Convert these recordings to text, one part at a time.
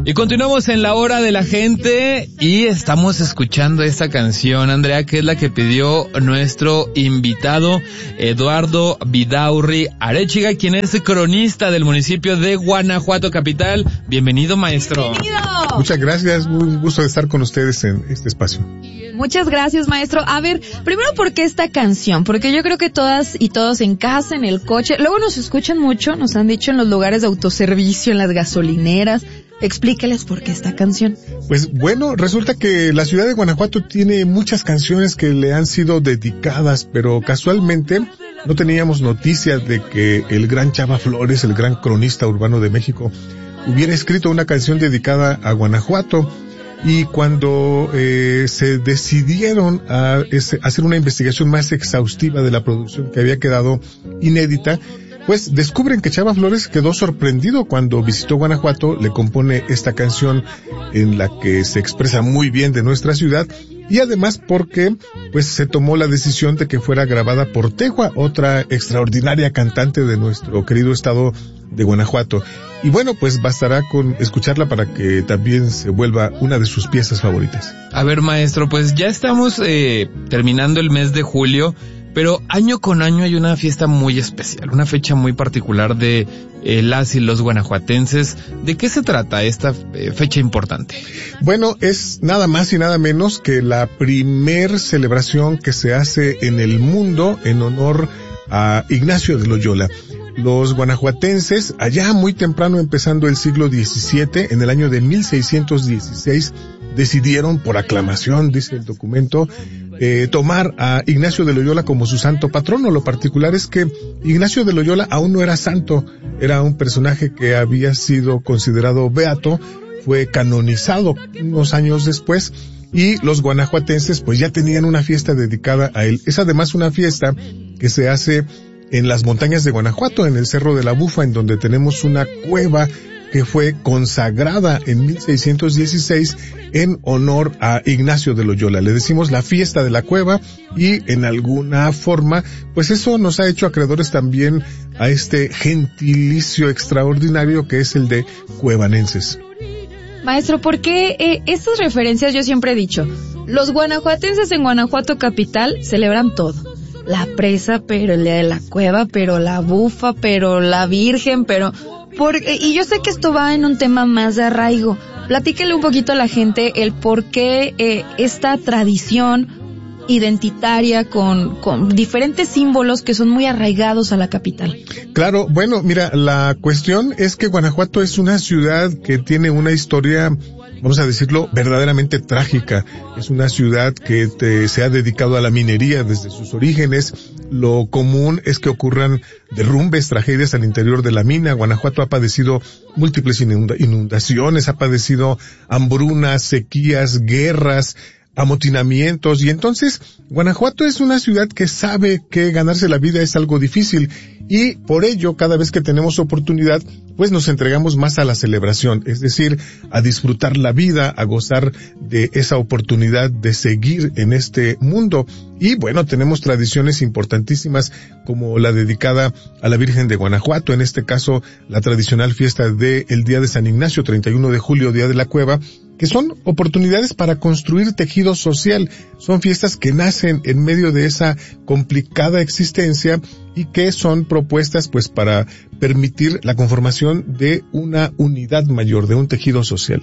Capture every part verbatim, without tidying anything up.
Y continuamos en la hora de la gente y estamos escuchando esta canción, Andrea, que es la que pidió nuestro invitado Eduardo Vidaurri Arechiga, quien es cronista del municipio de Guanajuato capital. Bienvenido, maestro. Bienvenido. Muchas gracias, un gusto de estar con ustedes en este espacio. Muchas gracias, maestro. A ver, primero, ¿por qué esta canción? Porque yo creo que todas y todos en casa, en el coche, luego nos escuchan mucho, nos han dicho en los lugares de autoservicio, en las gasolineras. Explíqueles por qué esta canción. Pues bueno, resulta que la ciudad de Guanajuato tiene muchas canciones que le han sido dedicadas, pero casualmente no teníamos noticias de que el gran Chava Flores, el gran cronista urbano de México, hubiera escrito una canción dedicada a Guanajuato. Y cuando eh, se decidieron a ese, hacer una investigación más exhaustiva de la producción que había quedado inédita, pues descubren que Chava Flores quedó sorprendido cuando visitó Guanajuato, le compone esta canción en la que se expresa muy bien de nuestra ciudad, y además porque pues se tomó la decisión de que fuera grabada por Tegua, otra extraordinaria cantante de nuestro querido estado de Guanajuato. Y bueno, pues bastará con escucharla para que también se vuelva una de sus piezas favoritas. A ver, maestro, pues ya estamos eh, terminando el mes de julio, pero año con año hay una fiesta muy especial, una fecha muy particular de eh, las y los guanajuatenses. ¿De qué se trata esta eh, fecha importante? Bueno, es nada más y nada menos que la primer celebración que se hace en el mundo en honor a Ignacio de Loyola. Los guanajuatenses, allá muy temprano empezando el siglo diecisiete, en el año de mil seiscientos dieciséis, decidieron por aclamación, dice el documento, eh, tomar a Ignacio de Loyola como su santo patrono. Lo particular es que Ignacio de Loyola aún no era santo, era un personaje que había sido considerado beato, fue canonizado unos años después, y los guanajuatenses pues ya tenían una fiesta dedicada a él. Es además una fiesta que se hace en las montañas de Guanajuato, en el Cerro de la Bufa, en donde tenemos una cueva que fue consagrada en mil seiscientos dieciséis en honor a Ignacio de Loyola. Le decimos la fiesta de la cueva, y en alguna forma, pues eso nos ha hecho acreedores también a este gentilicio extraordinario que es el de cuevanenses. Maestro, ¿por qué eh, estas referencias? Yo siempre he dicho, los guanajuatenses en Guanajuato capital celebran todo. La presa, pero el día de la cueva, pero la bufa, pero la virgen, pero... Por, y yo sé que esto va en un tema más de arraigo. Platíquele un poquito a la gente el por qué eh, esta tradición identitaria con, con diferentes símbolos que son muy arraigados a la capital. Claro, bueno, mira, la cuestión es que Guanajuato es una ciudad que tiene una historia, vamos a decirlo, verdaderamente trágica. Es una ciudad que te, se ha dedicado a la minería desde sus orígenes. Lo común es que ocurran derrumbes, tragedias al interior de la mina. Guanajuato ha padecido múltiples inundaciones, ha padecido hambrunas, sequías, guerras, amotinamientos, y entonces Guanajuato es una ciudad que sabe que ganarse la vida es algo difícil, y por ello cada vez que tenemos oportunidad pues nos entregamos más a la celebración, es decir, a disfrutar la vida, a gozar de esa oportunidad de seguir en este mundo. Y bueno, tenemos tradiciones importantísimas como la dedicada a la Virgen de Guanajuato, en este caso la tradicional fiesta del Día de San Ignacio, treinta y uno de julio, Día de la Cueva, que son oportunidades para construir tejido social. Son fiestas que nacen en medio de esa complicada existencia y que son propuestas pues para permitir la conformación de una unidad mayor, de un tejido social.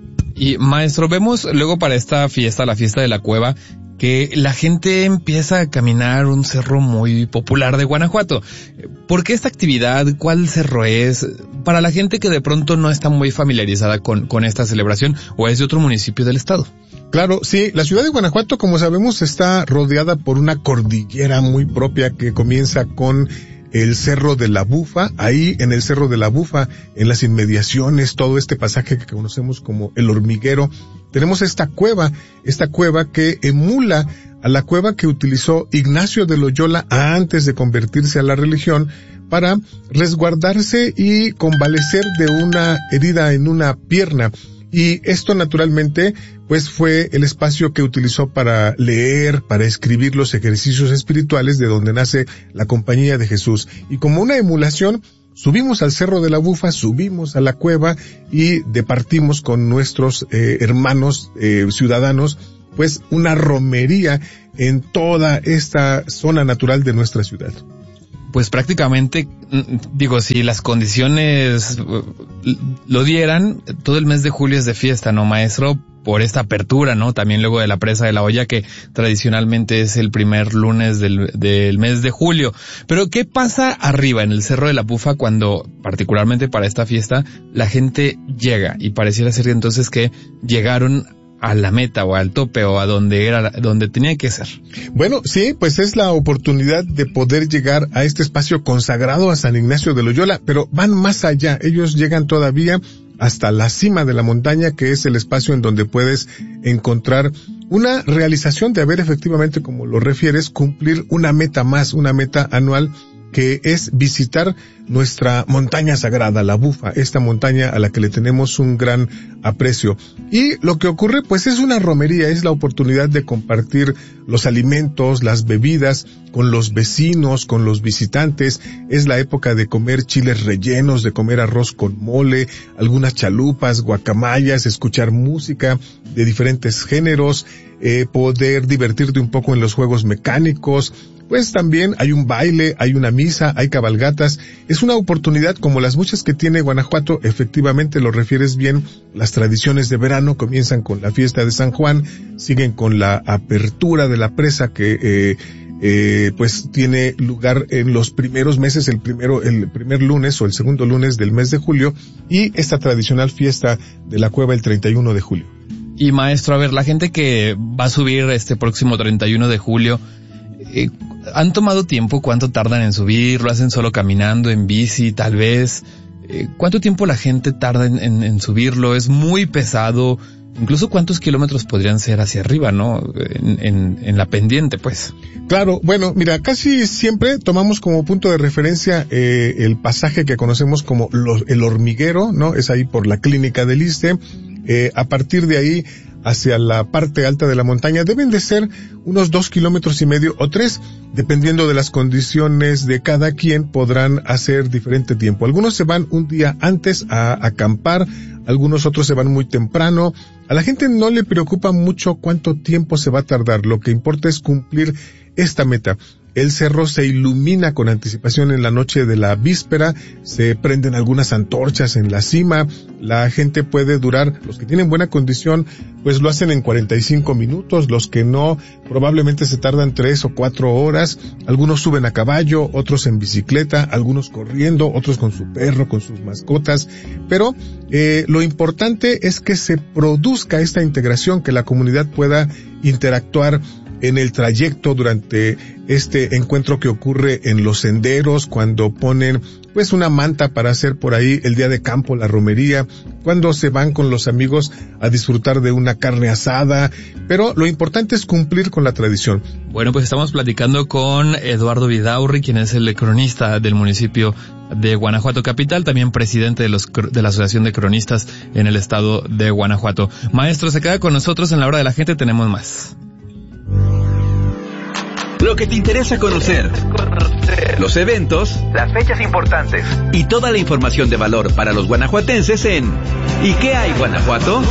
Y maestro, vemos luego para esta fiesta, la fiesta de la cueva, que la gente empieza a caminar un cerro muy popular de Guanajuato. ¿Por qué esta actividad? ¿Cuál cerro es? Para la gente que de pronto no está muy familiarizada con, con esta celebración, o es de otro municipio del estado. Claro, sí, la ciudad de Guanajuato, como sabemos, está rodeada por una cordillera muy propia que comienza con el Cerro de la Bufa. Ahí en el Cerro de la Bufa, en las inmediaciones, todo este pasaje que conocemos como el Hormiguero, tenemos esta cueva, esta cueva que emula a la cueva que utilizó Ignacio de Loyola antes de convertirse a la religión para resguardarse y convalecer de una herida en una pierna. Y esto naturalmente pues fue el espacio que utilizó para leer, para escribir los ejercicios espirituales de donde nace la Compañía de Jesús. Y como una emulación, subimos al Cerro de la Bufa, subimos a la cueva y departimos con nuestros eh, hermanos eh, ciudadanos, pues una romería en toda esta zona natural de nuestra ciudad. Pues prácticamente, digo, si las condiciones lo dieran, todo el mes de julio es de fiesta, ¿no, maestro? Por esta apertura, ¿no? También luego de la Presa de la Olla, que tradicionalmente es el primer lunes del, del mes de julio. Pero ¿qué pasa arriba en el Cerro de la Bufa cuando, particularmente para esta fiesta, la gente llega? Y pareciera ser entonces que llegaron a la meta o al tope o a donde era, donde tenía que ser. Bueno, sí, pues es la oportunidad de poder llegar a este espacio consagrado a San Ignacio de Loyola, pero van más allá. Ellos llegan todavía hasta la cima de la montaña, que es el espacio en donde puedes encontrar una realización de haber efectivamente, como lo refieres, cumplir una meta más, una meta anual, que es visitar nuestra montaña sagrada, la Bufa, esta montaña a la que le tenemos un gran aprecio. Y lo que ocurre, pues es una romería, es la oportunidad de compartir los alimentos, las bebidas con los vecinos, con los visitantes. Es la época de comer chiles rellenos, de comer arroz con mole, algunas chalupas, guacamayas, escuchar música de diferentes géneros, eh, poder divertirte un poco en los juegos mecánicos. Pues también hay un baile, hay una misa, hay cabalgatas. Es una oportunidad como las muchas que tiene Guanajuato. Efectivamente, lo refieres bien, las tradiciones de verano comienzan con la fiesta de San Juan, siguen con la apertura de la presa que eh, eh, pues tiene lugar en los primeros meses, el primero, el primer lunes o el segundo lunes del mes de julio, y esta tradicional fiesta de la cueva el treinta y uno de julio. Y maestro, a ver, la gente que va a subir este próximo treinta y uno de julio, eh, ¿han tomado tiempo? ¿Cuánto tardan en subir? ¿Lo hacen solo caminando, en bici, tal vez? Eh, ¿Cuánto tiempo la gente tarda en, en, en subirlo? ¿Es muy pesado? Incluso ¿cuántos kilómetros podrían ser hacia arriba, no? En, en, en la pendiente, pues. Claro, bueno, mira, casi siempre tomamos como punto de referencia eh, el pasaje que conocemos como los, el hormiguero, ¿no? Es ahí por la clínica del Iste. Eh, a partir de ahí, hacia la parte alta de la montaña, deben de ser unos dos kilómetros y medio o tres, dependiendo de las condiciones de cada quien, podrán hacer diferente tiempo. Algunos se van un día antes a acampar, algunos otros se van muy temprano. A la gente no le preocupa mucho cuánto tiempo se va a tardar, lo que importa es cumplir esta meta. El cerro se ilumina con anticipación en la noche de la víspera, se prenden algunas antorchas en la cima, la gente puede durar, los que tienen buena condición, pues lo hacen en cuarenta y cinco minutos, los que no, probablemente se tardan tres o cuatro horas, algunos suben a caballo, otros en bicicleta, algunos corriendo, otros con su perro, con sus mascotas, pero eh, lo importante es que se produzca esta integración, que la comunidad pueda interactuar en el trayecto durante este encuentro que ocurre en los senderos, cuando ponen pues una manta para hacer por ahí el día de campo, la romería, cuando se van con los amigos a disfrutar de una carne asada, pero lo importante es cumplir con la tradición. Bueno, pues estamos platicando con Eduardo Vidaurri, quien es el cronista del municipio de Guanajuato Capital, también presidente de los de la Asociación de Cronistas en el estado de Guanajuato. Maestro, se queda con nosotros en la hora de la gente, tenemos más. Lo que te interesa conocer, los eventos, las fechas importantes y toda la información de valor para los guanajuatenses en ¿Y qué hay, Guanajuato?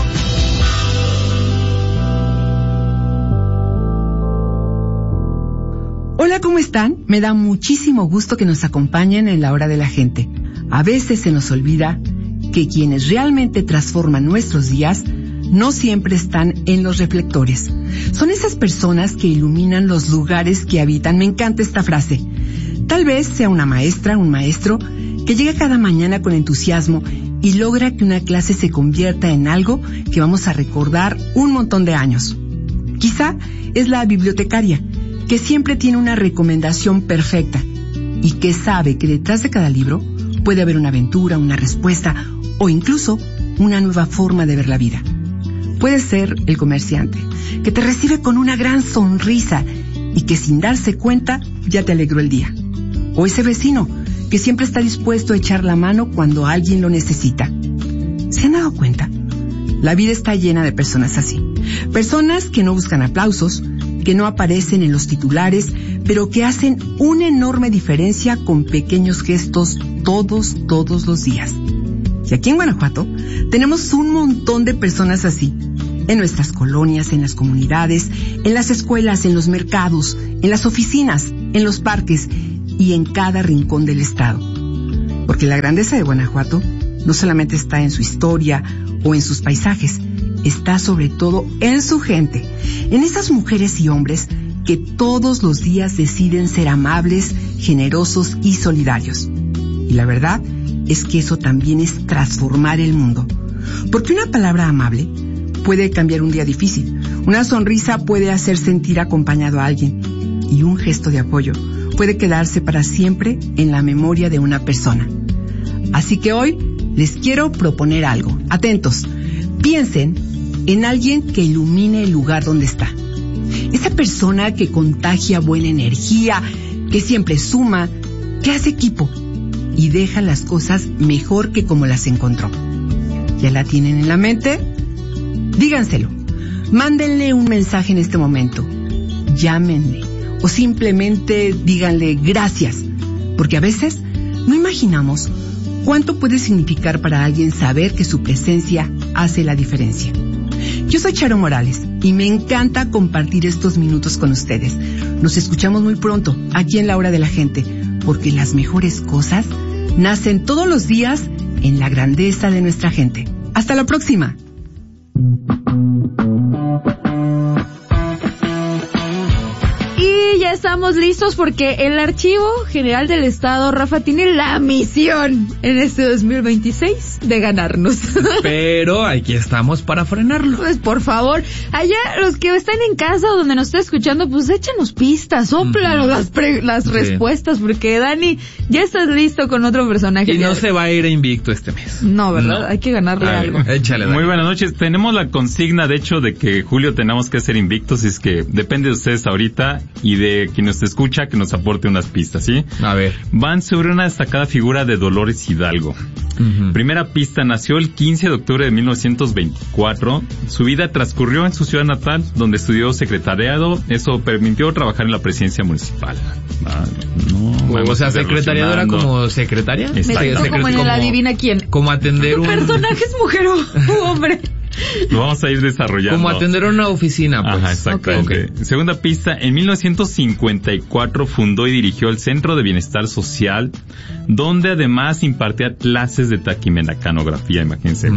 Hola, ¿cómo están? Me da muchísimo gusto que nos acompañen en la hora de la gente. A veces se nos olvida que quienes realmente transforman nuestros días no siempre están en los reflectores. Son esas personas que iluminan los lugares que habitan. Me encanta esta frase. Tal vez sea una maestra, un maestro, que llega cada mañana con entusiasmo y logra que una clase se convierta en algo que vamos a recordar un montón de años. Quizá es la bibliotecaria, que siempre tiene una recomendación perfecta y que sabe que detrás de cada libro puede haber una aventura, una respuesta o incluso una nueva forma de ver la vida. Puede ser el comerciante, que te recibe con una gran sonrisa y que sin darse cuenta ya te alegró el día. O ese vecino, que siempre está dispuesto a echar la mano cuando alguien lo necesita. ¿Se han dado cuenta? La vida está llena de personas así. Personas que no buscan aplausos, que no aparecen en los titulares, pero que hacen una enorme diferencia con pequeños gestos todos, todos los días. Y aquí en Guanajuato tenemos un montón de personas así. En nuestras colonias, en las comunidades, en las escuelas, en los mercados, en las oficinas, en los parques y en cada rincón del estado. Porque la grandeza de Guanajuato no solamente está en su historia o en sus paisajes, está sobre todo en su gente, en esas mujeres y hombres que todos los días deciden ser amables, generosos y solidarios. Y la verdad es que eso también es transformar el mundo. Porque una palabra amable puede cambiar un día difícil, una sonrisa puede hacer sentir acompañado a alguien y un gesto de apoyo puede quedarse para siempre en la memoria de una persona. Así que hoy les quiero proponer algo. Atentos, piensen en alguien que ilumine el lugar donde está. Esa persona que contagia buena energía, que siempre suma, que hace equipo y deja las cosas mejor que como las encontró. ¿Ya la tienen en la mente? Díganselo. Mándenle un mensaje en este momento. Llámenle. O simplemente díganle gracias. Porque a veces no imaginamos cuánto puede significar para alguien saber que su presencia hace la diferencia. Yo soy Charo Morales y me encanta compartir estos minutos con ustedes. Nos escuchamos muy pronto aquí en La Hora de la Gente, porque las mejores cosas nacen todos los días en la grandeza de nuestra gente. Hasta la próxima. Y ya estamos listos porque el Archivo General del Estado, Rafa, tiene la misión en este dos mil veintiséis de ganarnos. Pero aquí estamos para frenarlo. Pues por favor, allá los que están en casa o donde nos está escuchando, pues échanos pistas, sóplanos uh-huh. las, pre- las sí. respuestas, porque Dani, ya estás listo con otro personaje. Y no se va a ir a invicto este mes. No, ¿verdad? No. Hay que ganarle a algo. Échale, Dani. Muy buenas noches. Tenemos la consigna, de hecho, de que Julio tenemos que ser invictos, y es que depende de ustedes ahorita y de quien nos escucha que nos aporte unas pistas, ¿sí? A ver. Van sobre una destacada figura de Dolores Hidalgo. Uh-huh. Primera pista, nació el quince de octubre de mil novecientos veinticuatro. Su vida transcurrió en su ciudad natal, donde estudió secretariado. Eso permitió trabajar en la presidencia municipal. Ah, no, o sea, secretariado era como secretaria. Me siento como en el adivina quién. Como atender ¿Tu un... personaje es mujer o hombre? Lo vamos a ir desarrollando. Como atender una oficina, pues. Ajá, exactamente. Okay. Segunda pista, en mil novecientos cincuenta y cuatro fundó y dirigió el Centro de Bienestar Social, donde además impartía clases de taquimecanografía, imagínense.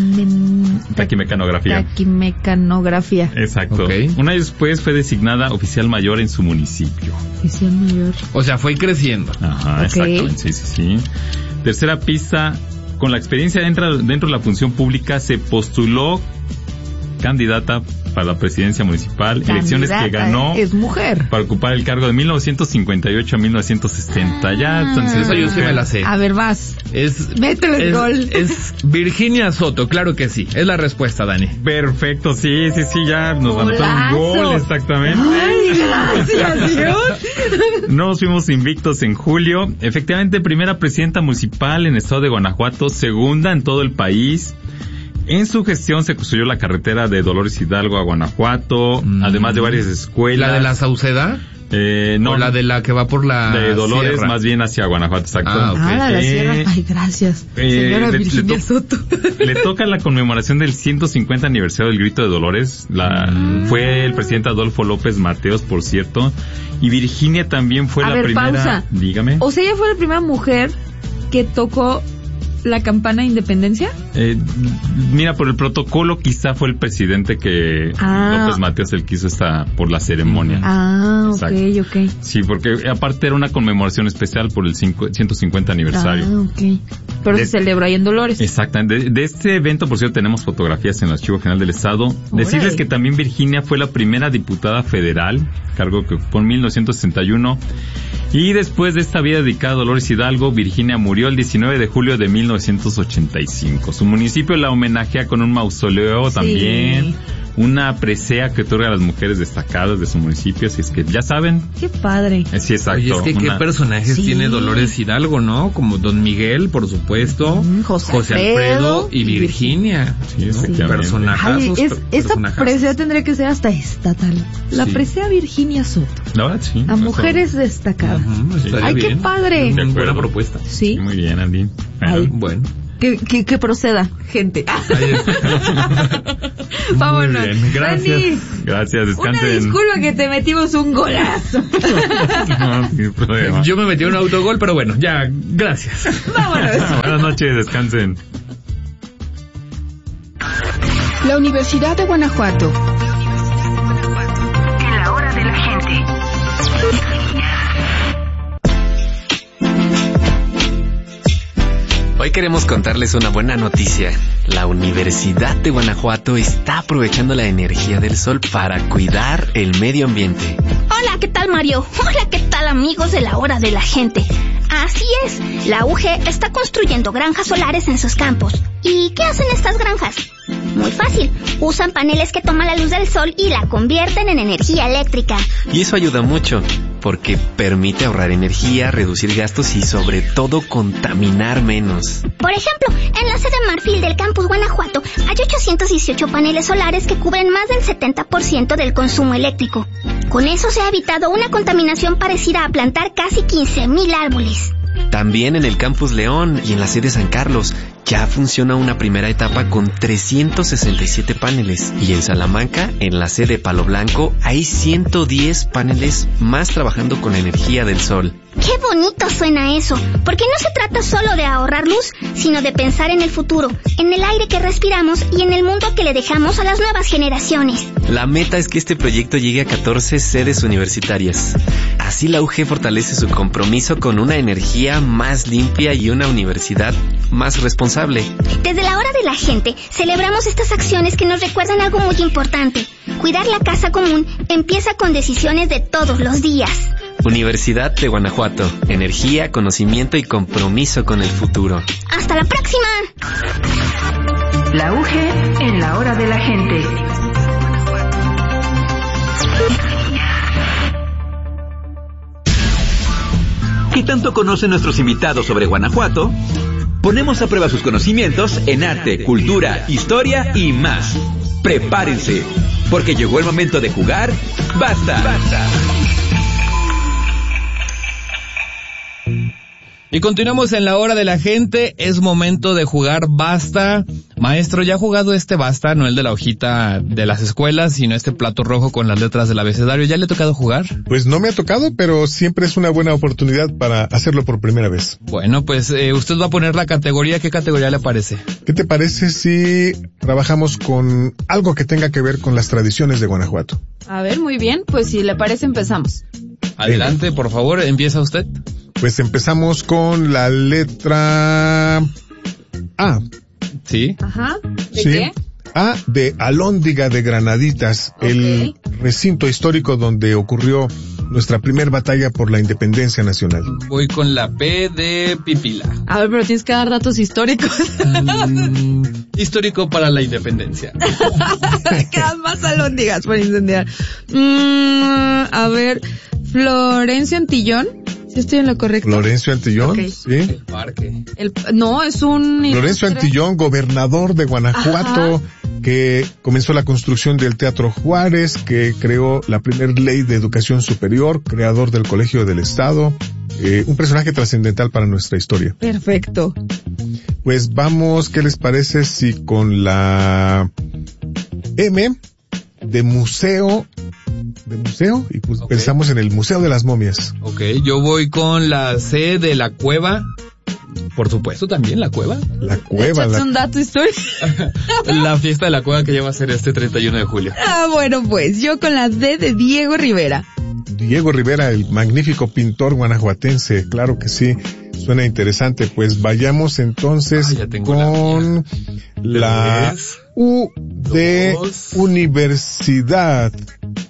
Mm. Taquimecanografía. Taquimecanografía. Exacto. Okay. Un año después fue designada oficial mayor en su municipio. Oficial mayor. O sea, fue creciendo. Ajá, okay. Exactamente. Sí, sí, sí. Tercera pista, con la experiencia dentro, dentro de la función pública, se postuló candidata para la presidencia municipal, candidata, elecciones que ganó es mujer para ocupar el cargo de mil novecientos cincuenta y ocho a mil novecientos sesenta. Ah, ya, entonces eso yo sí me la sé. A ver, vas. Es, métele el gol. Es Virginia Soto, claro que sí. Es la respuesta, Dani. Perfecto, sí, sí, sí, ya nos anotó un gol, exactamente. Ay, gracias, Dios. Nos fuimos invictos en julio. Efectivamente, primera presidenta municipal en el estado de Guanajuato, segunda en todo el país. En su gestión se construyó la carretera de Dolores Hidalgo a Guanajuato, mm. además de varias escuelas. ¿La de la Sauceda? Eh, no. ¿O la de la que va por la de Dolores, sierra? Más bien hacia Guanajuato, exacto. Ah, okay. ah la de la eh, sierra. Ay, gracias. Eh, Señora le, Virginia le to- Soto. Le toca la conmemoración del ciento cincuenta aniversario del Grito de Dolores. La, mm. Fue el presidente Adolfo López Mateos, por cierto. Y Virginia también fue A la ver, primera. Pausa. Dígame. O sea, ella fue la primera mujer que tocó la campana de independencia. Eh, mira, por el protocolo quizá fue el presidente que ah. López Mateos el quiso esta por la ceremonia. Ah, ok, ok. Sí, porque aparte era una conmemoración especial por el cinco, ciento cincuenta aniversario. Ah, ok. Pero de, se celebra ahí en Dolores. Exactamente. De, de este evento, por cierto, tenemos fotografías en el Archivo General del Estado. Órale. Decirles que también Virginia fue la primera diputada federal, cargo que ocupó en mil novecientos sesenta y uno. Y después de esta vida dedicada a Dolores Hidalgo, Virginia murió el diecinueve de julio de mil novecientos ochenta y cinco. Su municipio la homenajea con un mausoleo sí. también, una presea que otorga a las mujeres destacadas de su municipio, así es que ya saben. Qué padre. Sí, exacto. Y es que una... qué personajes Sí. tiene Dolores Hidalgo, ¿no? Como Don Miguel, por supuesto, Mm, José José Alfredo Alfredo y y Virginia. Sí, ¿no? efectivamente. Personajazos. Ay, es, per- esta personajazos. presea tendría que ser hasta estatal. La Sí. presea Virginia Soto. La verdad, sí. A Eso- mujeres destacadas. Ujú, estaría Ay, qué bien. padre. De Buena acuerdo. propuesta. Sí. Sí, muy bien, Andy. Ay. Bueno. Que, que, que proceda, gente. Ahí está. Vámonos. Muy bien, gracias. Dani, Gracias, una descansen. disculpa que te metimos un golazo. No, sin problema. Yo me metí un autogol, pero bueno, ya, gracias. Vámonos. Buenas noches, descansen. La Universidad de Guanajuato. En la hora de la gente. Hoy queremos contarles una buena noticia. La Universidad de Guanajuato está aprovechando la energía del sol para cuidar el medio ambiente. Hola, ¿qué tal, Mario? Hola, ¿qué tal, amigos de la hora de la gente? Así es, la U G está construyendo granjas solares en sus campos. ¿Y qué hacen estas granjas? Muy fácil, usan paneles que toman la luz del sol y la convierten en energía eléctrica. Y eso ayuda mucho, porque permite ahorrar energía, reducir gastos y sobre todo contaminar menos. Por ejemplo, en la sede Marfil del campus Guanajuato hay ochocientos dieciocho paneles solares que cubren más del setenta por ciento del consumo eléctrico. Con eso se ha evitado una contaminación parecida a plantar casi quince mil árboles. También en el campus León y en la sede San Carlos ya funciona una primera etapa con trescientos sesenta y siete paneles. Y en Salamanca, en la sede Palo Blanco, hay ciento diez paneles más trabajando con energía del sol. ¡Qué bonito suena eso! Porque no se trata solo de ahorrar luz, sino de pensar en el futuro, en el aire que respiramos y en el mundo que le dejamos a las nuevas generaciones. La meta es que este proyecto llegue a catorce sedes universitarias. Así la U G fortalece su compromiso con una energía más limpia y una universidad más responsable. Desde la hora de la gente, celebramos estas acciones que nos recuerdan algo muy importante. Cuidar la casa común empieza con decisiones de todos los días. Universidad de Guanajuato. Energía, conocimiento y compromiso con el futuro. ¡Hasta la próxima! La U G en la hora de la gente. ¿Qué tanto conocen nuestros invitados sobre Guanajuato? Ponemos a prueba sus conocimientos en arte, cultura, historia y más. Prepárense, porque llegó el momento de jugar. ¡Basta! ¡Basta! Y continuamos en la hora de la gente, es momento de jugar Basta. Maestro, ¿ya ha jugado este Basta? No el de la hojita de las escuelas, sino este plato rojo con las letras del abecedario. ¿Ya le ha tocado jugar? Pues no me ha tocado, pero siempre es una buena oportunidad para hacerlo por primera vez. Bueno, pues eh, usted va a poner la categoría. ¿Qué categoría le parece? ¿Qué te parece si trabajamos con algo que tenga que ver con las tradiciones de Guanajuato? A ver, muy bien, pues si le parece empezamos. Adelante, por favor, empieza usted. Pues empezamos con la letra A. ¿Sí? Ajá. ¿De ¿Sí? qué? A de Alhóndiga de Granaditas, Ok. el recinto histórico donde ocurrió nuestra primer batalla por la independencia nacional. Voy con la P de Pipila. A ver, pero tienes que dar datos históricos. Mm, histórico para la independencia. Quedan más alóndigas por incendiar. Mm, a ver, Florencio Antillón. ¿Sí estoy en lo correcto? Florencio Antillón, Ok. ¿sí? El parque. El, no, es un... Florencio ilustre- Antillón, gobernador de Guanajuato, que comenzó la construcción del Teatro Juárez, que creó la primera ley de educación superior, creador del Colegio del Estado, eh, un personaje trascendental para nuestra historia. Perfecto. Pues vamos, ¿qué les parece si con la M de museo, de museo, y pues Ok. pensamos en el Museo de las Momias? Ok, yo voy con la C de la cueva. Por supuesto, también la cueva. La cueva, Échate la, un dato histórico. La fiesta de la cueva que ya va a ser este treinta y uno de julio. Ah, bueno, pues yo con la D de Diego Rivera. Diego Rivera, el magnífico pintor guanajuatense, claro que sí, suena interesante. Pues vayamos entonces Ah, ya tengo la con la, Tres, U de dos. Universidad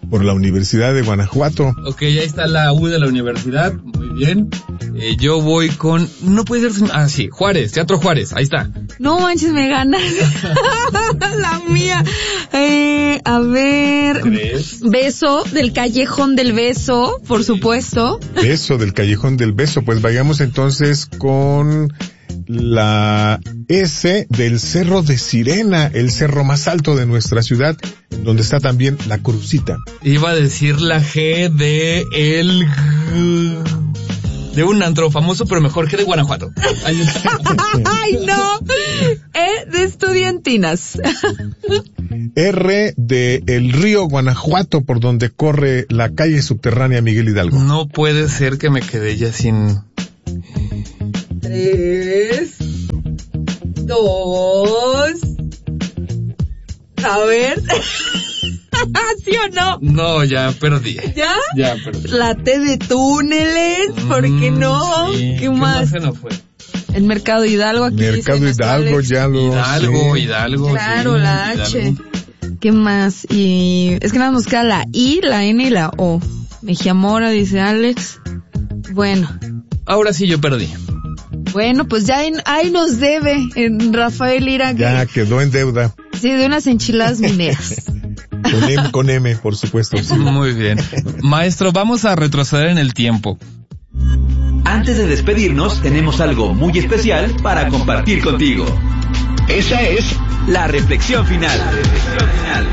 por la Universidad de Guanajuato. Ok, ahí está la U de la universidad, muy bien. Eh, yo voy con, no puede ser, ah sí, Juárez, Teatro Juárez, ahí está. No manches, me ganas. La mía. Eh, a ver. ¿Tres? Beso del Callejón del Beso, por supuesto. Beso del Callejón del Beso, pues vayamos entonces con la S del Cerro de Sirena, el cerro más alto de nuestra ciudad, donde está también la Crucita. Iba a decir la G de el... de un antro famoso, pero mejor que de Guanajuato. Ay, no. E de Estudiantinas. R de el río Guanajuato, por donde corre la calle subterránea Miguel Hidalgo. No puede ser que me quedé ya sin... Tres, dos, a ver, ¿sí o no? No, ya perdí. ¿Ya? Ya perdí. La T de túneles, ¿por qué no? Sí. ¿Qué, ¿Qué más? más se nos fue? El Mercado Hidalgo aquí. Mercado dice Hidalgo, Alex. ya lo Hidalgo, sé. Hidalgo. Claro, sí, la H. Hidalgo. ¿Qué más? Y es que nada nos queda la I, la N y la O. Mejía Mora, dice Alex. Bueno. Ahora sí yo perdí. Bueno, pues ya en, ahí nos debe en Rafael Lira. Ya quedó en deuda. Sí, de unas enchiladas mineras. Con M, con M, por supuesto. Sí. Muy bien. Maestro, vamos a retroceder en el tiempo. Antes de despedirnos, tenemos algo muy especial para compartir contigo. Esa es la reflexión final. La reflexión final.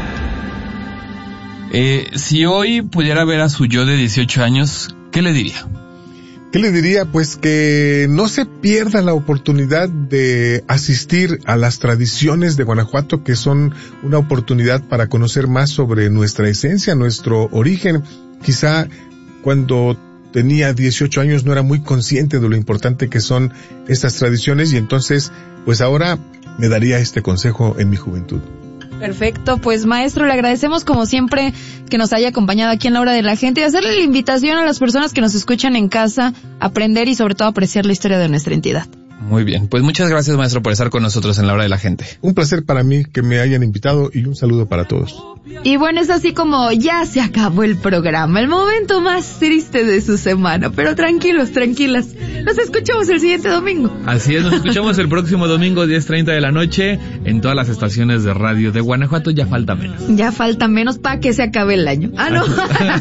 Eh, si hoy pudiera ver a su yo de dieciocho años, ¿qué le diría? ¿Qué le diría? Pues que no se pierda la oportunidad de asistir a las tradiciones de Guanajuato, que son una oportunidad para conocer más sobre nuestra esencia, nuestro origen. Quizá cuando tenía dieciocho años no era muy consciente de lo importante que son estas tradiciones y entonces, pues ahora me daría este consejo en mi juventud. Perfecto, pues maestro, le agradecemos como siempre que nos haya acompañado aquí en la hora de la gente y hacerle la invitación a las personas que nos escuchan en casa, a aprender y sobre todo apreciar la historia de nuestra entidad. Muy bien, pues muchas gracias maestro por estar con nosotros en la hora de la gente. Un placer para mí que me hayan invitado y un saludo para todos. Y bueno, es así como ya se acabó el programa, el momento más triste de su semana, pero tranquilos, tranquilas, nos escuchamos el siguiente domingo. Así es, nos escuchamos el próximo domingo diez treinta de la noche en todas las estaciones de radio de Guanajuato, ya falta menos. Ya falta menos para que se acabe el año. Ah, no.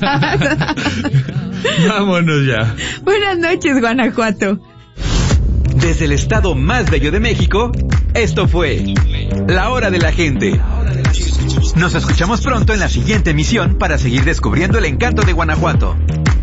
Vámonos ya. Buenas noches, Guanajuato. Desde el estado más bello de México, esto fue La Hora de la Gente. Nos escuchamos pronto en la siguiente emisión para seguir descubriendo el encanto de Guanajuato.